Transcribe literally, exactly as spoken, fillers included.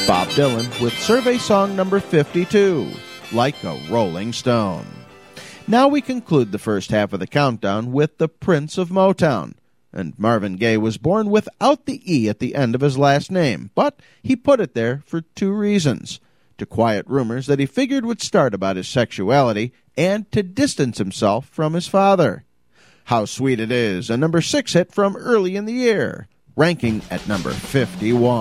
Bob Dylan with survey song number fifty-two, Like a Rolling Stone. Now we conclude the first half of the countdown with the Prince of Motown. And Marvin Gaye was born without the E at the end of his last name, but he put it there for two reasons: to quiet rumors that he figured would start about his sexuality, and to distance himself from his father. How Sweet It Is, a number six hit from early in the year, ranking at number fifty-one.